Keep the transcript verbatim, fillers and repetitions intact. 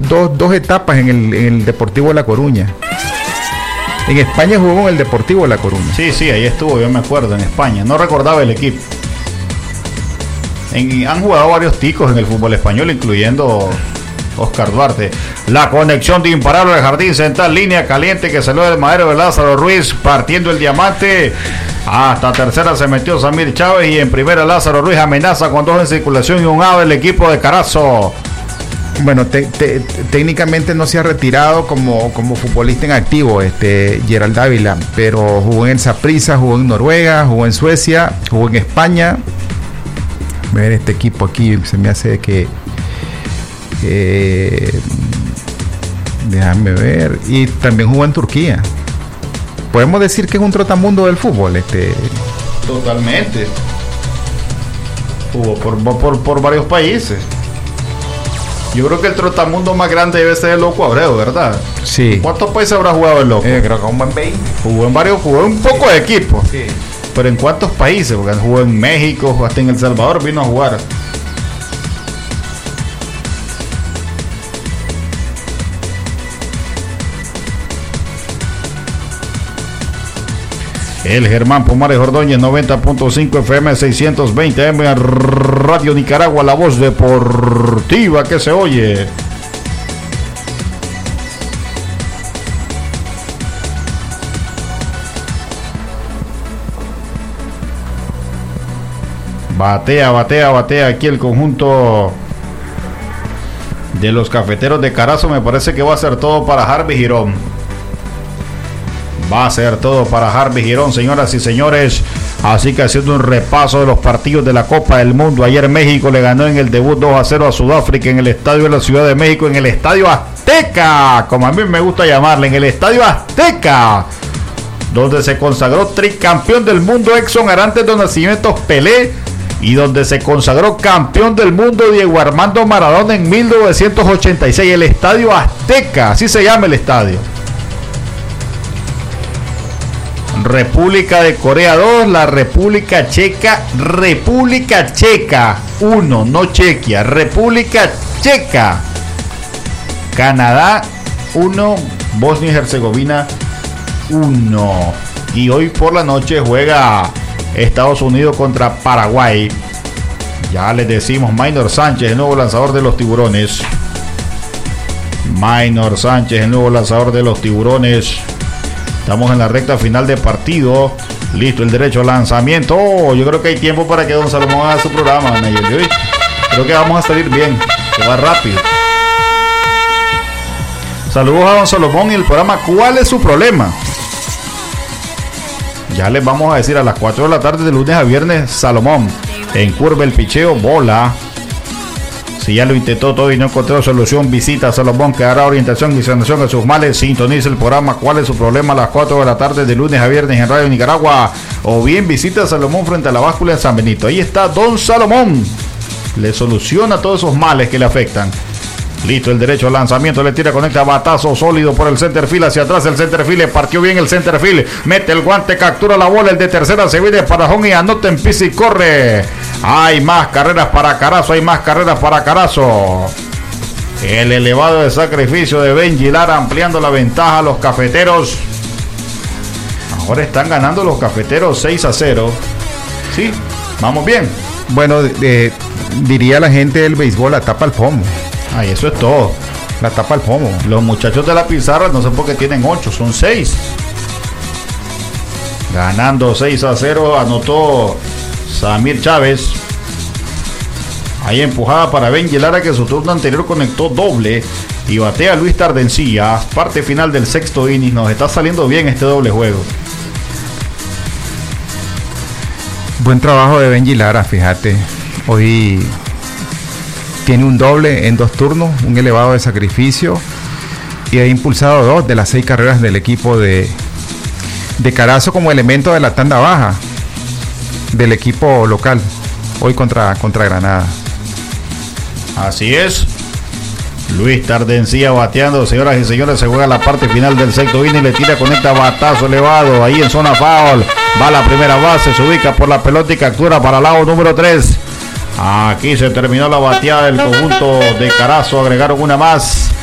dos, dos etapas en el, en el Deportivo La Coruña. En España jugó en el Deportivo La Coruña. Sí, sí, ahí estuvo, yo me acuerdo, en España. No recordaba el equipo. En, han jugado varios ticos en el fútbol español, incluyendo Oscar Duarte. La conexión de imparable al jardín central, línea caliente que salió del madero de Lázaro Ruiz, partiendo el diamante. Hasta tercera se metió Samir Chávez y en primera Lázaro Ruiz amenaza con dos en circulación y un A del equipo de Carazo. Bueno, te, te, técnicamente no se ha retirado como, como futbolista en activo, este Gerald Dávila, pero jugó en el Saprissa, jugó en Noruega, jugó en Suecia, jugó en España. Ver este equipo aquí, se me hace que eh, déjame ver, y también jugó en Turquía. Podemos decir que es un trotamundo del fútbol, este. Totalmente. Jugó por, por, por varios países. Yo creo que el trotamundo más grande debe ser el Loco Abreu, ¿verdad? Sí. ¿Cuántos países habrá jugado el Loco? Eh, creo que un buen veinte. Jugó en varios, jugó en un poco de equipos. Sí. Pero ¿en cuántos países? Porque jugó en México, hasta en El Salvador vino a jugar. El Germán Pomares Ordóñez, noventa punto cinco F M, seiscientos veinte M, Radio Nicaragua, la voz deportiva que se oye. Batea, batea, batea aquí el conjunto de los Cafeteros de Carazo. Me parece que va a ser todo para Harvey Girón. Va a ser todo para Harvey Girón, señoras y señores. Así que haciendo un repaso de los partidos de la Copa del Mundo. Ayer México le ganó en el debut dos a cero a Sudáfrica en el estadio de la Ciudad de México, en el Estadio Azteca, como a mí me gusta llamarle, en el Estadio Azteca, donde se consagró tricampeón del mundo Exxon Arantes de Nacimientos Pelé y donde se consagró campeón del mundo Diego Armando Maradona en mil novecientos ochenta y seis. El Estadio Azteca, así se llama el estadio. República de Corea dos, la República Checa, República Checa uno, no Chequia, República Checa, Canadá uno, Bosnia y Herzegovina uno. Y hoy por la noche juega Estados Unidos contra Paraguay. Ya les decimos, Maynor Sánchez, el nuevo lanzador de los Tiburones. Maynor Sánchez, el nuevo lanzador de los Tiburones. Estamos en la recta final de partido. Listo el derecho al lanzamiento. Oh, yo creo que hay tiempo para que don Salomón haga su programa, Nayeli. Creo que vamos a salir bien, que va rápido. Saludos a don Salomón y el programa ¿Cuál es su problema? Ya les vamos a decir a las cuatro de la tarde de lunes a viernes. Salomón en curva el picheo, bola. Si ya lo intentó todo y no encontró solución, visita a Salomón, que hará orientación y sanación de sus males. Sintoniza el programa ¿Cuál es su problema? A las cuatro de la tarde de lunes a viernes en Radio Nicaragua. O bien visita a Salomón frente a la báscula en San Benito. Ahí está don Salomón. Le soluciona todos esos males que le afectan. Listo el derecho al lanzamiento, le tira, conecta, batazo sólido por el center field hacia atrás. El center field le partió bien el center field. Mete el guante, captura la bola. El de tercera se viene para home y anota en pisa y corre. Hay más carreras para Carazo, hay más carreras para Carazo. El elevado de sacrificio de Benji Lara ampliando la ventaja a los Cafeteros. Ahora están ganando los Cafeteros seis a cero. Sí, vamos bien. Bueno, eh, diría la gente del béisbol, la tapa al pomo. Ay, eso es todo. La tapa al pomo. Los muchachos de la pizarra no sé por qué tienen ocho, son seis. Ganando seis a cero, anotó Samir Chávez. Ahí empujada para Benji Lara, que en su turno anterior conectó doble. Y batea Luis Tardencilla. Parte final del sexto inning. Nos está saliendo bien este doble juego. Buen trabajo de Benji Lara, fíjate. Hoy tiene un doble en dos turnos, un elevado de sacrificio, y ha impulsado dos de las seis carreras del equipo de, de Carazo como elemento de la tanda baja del equipo local, hoy contra, contra Granada. Así es. Luis Tardencilla bateando, señoras y señores, se juega la parte final del sexto inning, le tira, conecta, batazo elevado, ahí en zona foul, va a la primera base, se ubica por la pelota y captura para el lado número tres. Aquí se terminó la bateada del conjunto de Carazo, agregaron una más.